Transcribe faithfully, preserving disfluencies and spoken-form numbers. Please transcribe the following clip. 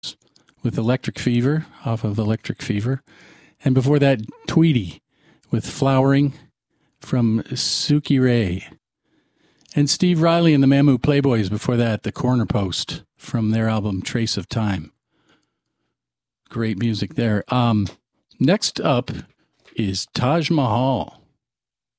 with Electric Fever off of Electric Fever. And before that, Tweety with Flowering from Suki Ray. And Steve Riley and the Mamu Playboys before that, The Corner Post from their album Trace of Time. Great music there. Um, next up is Taj Mahal.